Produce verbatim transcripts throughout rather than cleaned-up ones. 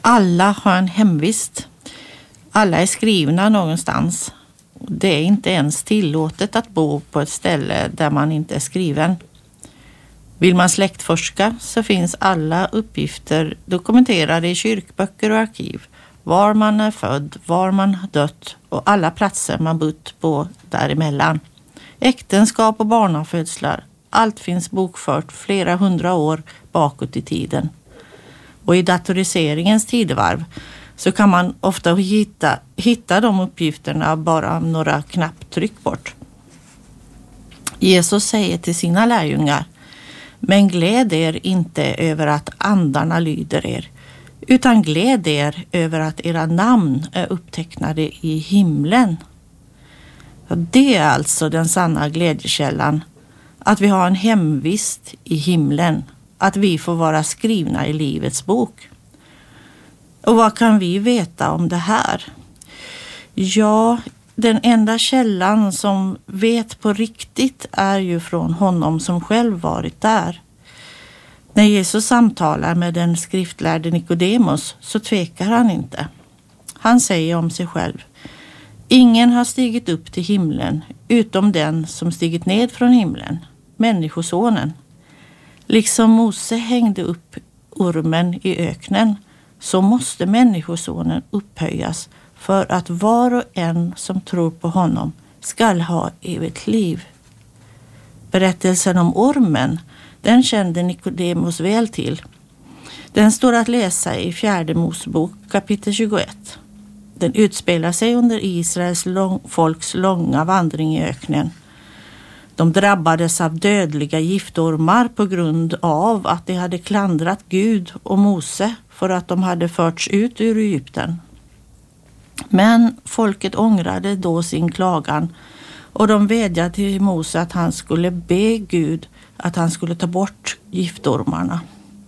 Alla har en hemvist. Alla är skrivna någonstans. Det är inte ens tillåtet att bo på ett ställe där man inte är skriven. Vill man släktforska så finns alla uppgifter dokumenterade i kyrkböcker och arkiv. Var man är född, var man har dött och alla platser man bott på däremellan. Äktenskap och barnafödslar. Allt finns bokfört flera hundra år bakåt i tiden. Och i datoriseringens tidevarv så kan man ofta hitta, hitta de uppgifterna bara några knapptryck bort. Jesus säger till sina lärjungar: men gläd er inte över att andarna lyder er, utan gläd er över att era namn är upptecknade i himlen. Det är alltså den sanna glädjekällan, att vi har en hemvist i himlen, att vi får vara skrivna i livets bok. Och vad kan vi veta om det här? Ja, den enda källan som vet på riktigt är ju från honom som själv varit där. När Jesus samtalar med den skriftlärde Nikodemus så tvekar han inte. Han säger om sig själv: ingen har stigit upp till himlen utom den som stigit ned från himlen, människosonen. Liksom Mose hängde upp ormen i öknen, så måste människosonen upphöjas för att var och en som tror på honom skall ha evigt liv. Berättelsen om ormen, den kände Nikodemus väl till. Den står att läsa i fjärde Mosebok kapitel tjugoett. Den utspelar sig under Israels lång, folks långa vandring i öknen. De drabbades av dödliga giftormar på grund av att de hade klandrat Gud och Mose för att de hade förts ut ur Egypten. Men folket ångrade då sin klagan och de vädjade till Mose att han skulle be Gud att han skulle ta bort giftormarna.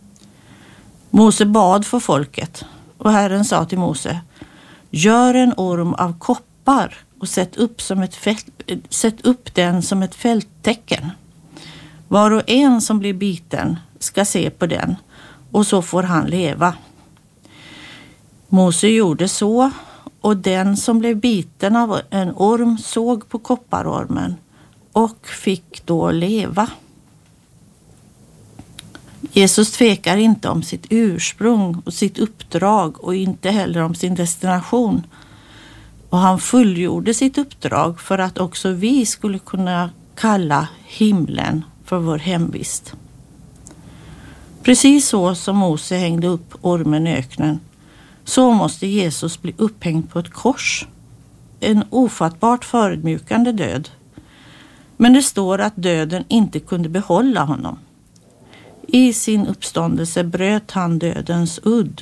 Mose bad för folket och Herren sa till Mose: gör en orm av koppar och sätt upp, som ett fält, sätt upp den som ett fälttecken. Var och en som blir biten ska se på den och så får han leva. Mose gjorde så, och den som blev biten av en orm såg på kopparormen och fick då leva. Jesus tvekar inte om sitt ursprung och sitt uppdrag och inte heller om sin destination. Och han fullgjorde sitt uppdrag för att också vi skulle kunna kalla himlen för vår hemvist. Precis så som Mose hängde upp ormen i öknen, så måste Jesus bli upphängd på ett kors. En ofattbart förödmjukande död. Men det står att döden inte kunde behålla honom. I sin uppståndelse bröt han dödens udd.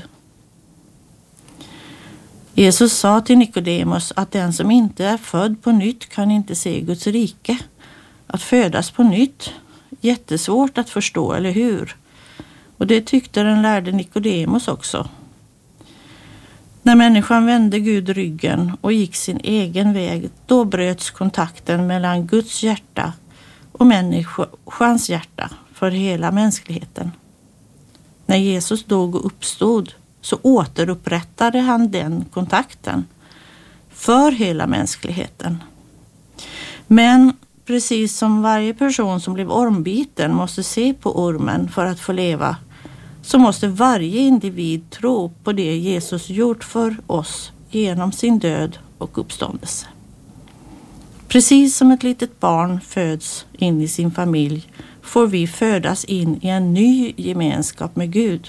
Jesus sa till Nikodemus att den som inte är född på nytt kan inte se Guds rike. Att födas på nytt, jättesvårt att förstå, eller hur? Och det tyckte den lärde Nikodemus också. När människan vände Gud ryggen och gick sin egen väg, då bröts kontakten mellan Guds hjärta och människans hjärta för hela mänskligheten. När Jesus dog och uppstod så återupprättade han den kontakten för hela mänskligheten. Men precis som varje person som blev ormbiten måste se på ormen för att få leva, så måste varje individ tro på det Jesus gjort för oss genom sin död och uppståndelse. Precis som ett litet barn föds in i sin familj får vi födas in i en ny gemenskap med Gud.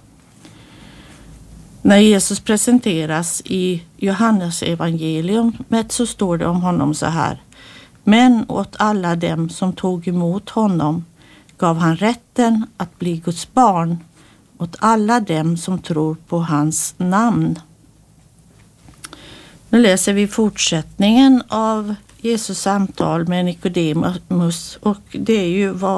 När Jesus presenteras i Johannes evangelium så står det om honom så här: men åt alla dem som tog emot honom gav han rätten att bli Guds barn, åt alla dem som tror på hans namn. Nu läser vi fortsättningen av Jesus samtal med Nikodemus, och det är ju vad